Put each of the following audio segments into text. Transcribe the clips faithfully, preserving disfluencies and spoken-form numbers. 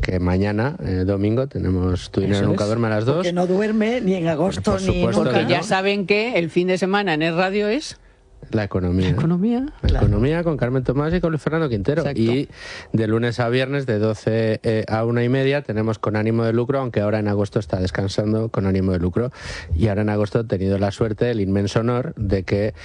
que mañana, eh, domingo, tenemos Tu Dinero Eso Nunca es. Duerme a las dos. Que no duerme ni en agosto Por ni supuesto nunca. que Porque no. ya saben que el fin de semana en Es Radio es La economía. la economía. La Claro. economía con Carmen Tomás y con Luis Fernando Quintero. Exacto. Y de lunes a viernes, de doce eh, a una y media, tenemos Con Ánimo de Lucro, aunque ahora en agosto está descansando Con Ánimo de Lucro. Y ahora en agosto he tenido la suerte, el inmenso honor, de que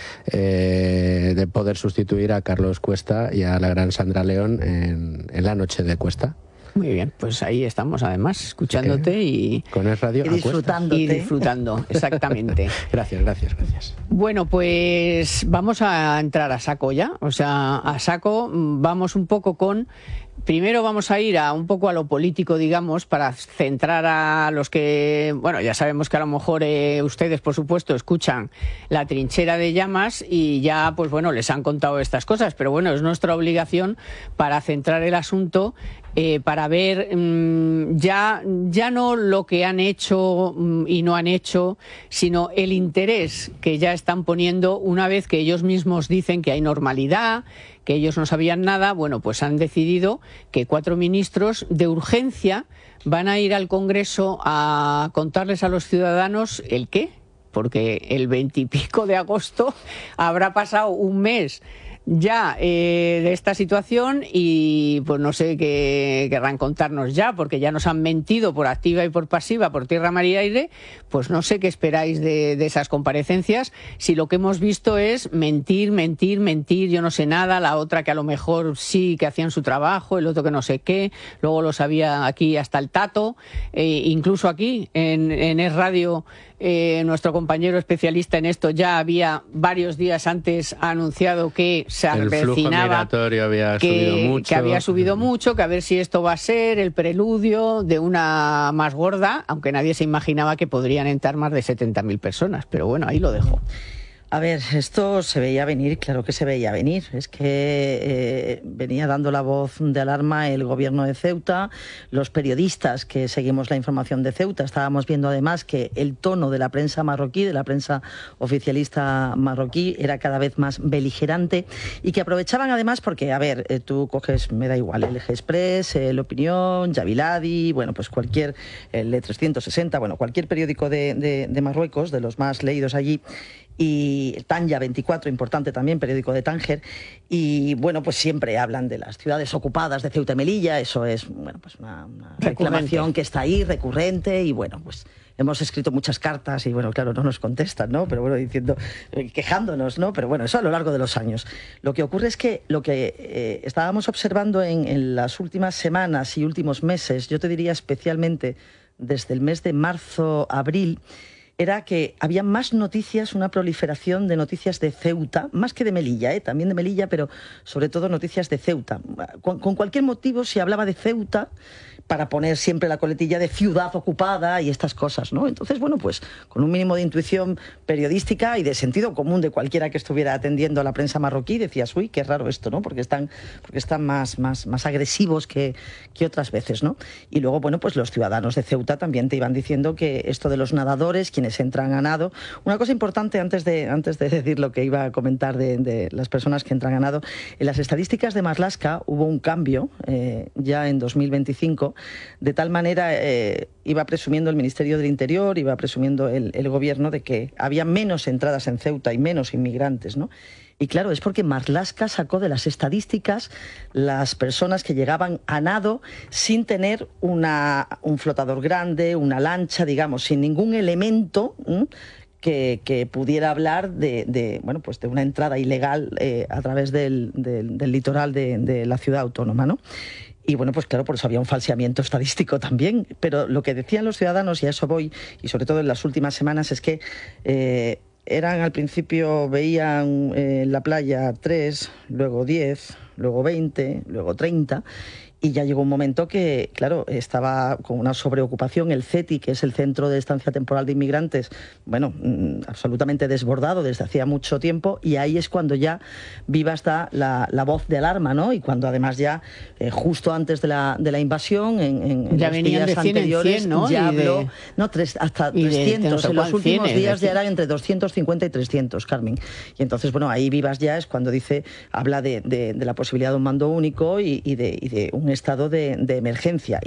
eh, de poder sustituir a Carlos Cuesta y a la gran Sandra León en, en la noche de Cuesta. Muy bien, pues ahí estamos además, escuchándote y, Con Es Radio Y a Cuesta. disfrutando. y disfrutando, exactamente. Gracias, gracias, gracias. Bueno, pues vamos a entrar a saco ya, o sea, a saco vamos un poco con... Primero vamos a ir a un poco a lo político, digamos, para centrar a los que, bueno, ya sabemos que a lo mejor eh, ustedes, por supuesto, escuchan La Trinchera de Llamas y ya, pues bueno, les han contado estas cosas, pero bueno, es nuestra obligación para centrar el asunto, eh, para ver mmm, ya, ya no lo que han hecho mmm, y no han hecho, sino el interés que ya están poniendo una vez que ellos mismos dicen que hay normalidad, que ellos no sabían nada. Bueno, pues han decidido que cuatro ministros de urgencia van a ir al Congreso a contarles a los ciudadanos el qué, porque el veintipico de agosto habrá pasado un mes ya eh, de esta situación y pues no sé qué querrán contarnos ya, porque ya nos han mentido por activa y por pasiva, por tierra, mar y aire. Pues no sé qué esperáis de, de esas comparecencias, si lo que hemos visto es mentir, mentir, mentir, yo no sé nada, la otra que a lo mejor sí que hacían su trabajo, el otro que no sé qué, luego lo sabía aquí hasta el tato, eh, incluso aquí en, en Es Radio. Eh, nuestro compañero especialista en esto ya había varios días antes anunciado que se El flujo avecinaba migratorio había que, subido mucho. que había subido mucho, que a ver si esto va a ser el preludio de una más gorda, aunque nadie se imaginaba que podrían entrar más de setenta mil personas, pero bueno, ahí lo dejo. A ver, esto se veía venir, claro que se veía venir. Es que eh, venía dando la voz de alarma el gobierno de Ceuta, los periodistas que seguimos la información de Ceuta. Estábamos viendo además que el tono de la prensa marroquí, de la prensa oficialista marroquí, era cada vez más beligerante y que aprovechaban además porque, a ver, eh, tú coges, me da igual, el Eje Express, el Opinión, Yaviladi, bueno, pues cualquier, el E trescientos sesenta, bueno, cualquier periódico de, de, de Marruecos, de los más leídos allí, y Tanja veinticuatro, importante también, periódico de Tánger, y bueno, pues siempre hablan de las ciudades ocupadas de Ceuta y Melilla. Eso es, bueno, pues una, una reclamación que está ahí, recurrente, y bueno, pues hemos escrito muchas cartas y bueno, claro, no nos contestan, ¿no? Pero bueno, diciendo, quejándonos, ¿no? Pero bueno, eso a lo largo de los años. Lo que ocurre es que lo que eh, estábamos observando en, en las últimas semanas y últimos meses, yo te diría especialmente desde el mes de marzo, abril, era que había más noticias, una proliferación de noticias de Ceuta, más que de Melilla, ¿eh? También de Melilla, pero sobre todo noticias de Ceuta. Con, con cualquier motivo se hablaba de Ceuta para poner siempre la coletilla de ciudad ocupada y estas cosas, ¿no? Entonces, bueno, pues con un mínimo de intuición periodística y de sentido común de cualquiera que estuviera atendiendo a la prensa marroquí, decías, uy, qué raro esto, ¿no? Porque están, porque están más, más, más agresivos que, que otras veces, ¿no? Y luego, bueno, pues los ciudadanos de Ceuta también te iban diciendo que esto de los nadadores, quienes entran a nado. Una cosa importante antes de, antes de decir lo que iba a comentar de, de las personas que entran a nado, en las estadísticas de Marlaska hubo un cambio eh, ya en dos mil veinticinco, de tal manera eh, iba presumiendo el Ministerio del Interior, iba presumiendo el, el gobierno de que había menos entradas en Ceuta y menos inmigrantes, ¿no? Y claro, es porque Marlaska sacó de las estadísticas las personas que llegaban a nado sin tener una, un flotador grande, una lancha, digamos, sin ningún elemento que, que pudiera hablar de, de, bueno, pues de una entrada ilegal eh, a través del, del, del litoral de, de la ciudad autónoma, ¿no? Y bueno, pues claro, por eso había un falseamiento estadístico también. Pero lo que decían los ciudadanos, y a eso voy, y sobre todo en las últimas semanas, es que eh, eran al principio, veían eh, en la playa tres, luego diez, luego veinte, luego treinta, y ya llegó un momento que, claro, estaba con una sobreocupación. El CETI, que es el Centro de Estancia Temporal de Inmigrantes, bueno, absolutamente desbordado desde hacía mucho tiempo, y ahí es cuando ya viva hasta la, la voz de alarma, ¿no? Y cuando además ya, eh, justo antes de la, de la invasión, en, en, ya en los venían días de cien anteriores, en cien, ¿no? ya Y de... habló, no, tres, hasta y trescientos, de, no sé en los últimos cienes, días ya eran entre doscientos cincuenta y trescientos, Carmen. Y entonces, bueno, ahí vivas ya es cuando dice, habla de, de, de la posibilidad de un mando único y, y, de, y de un estado de de emergencia.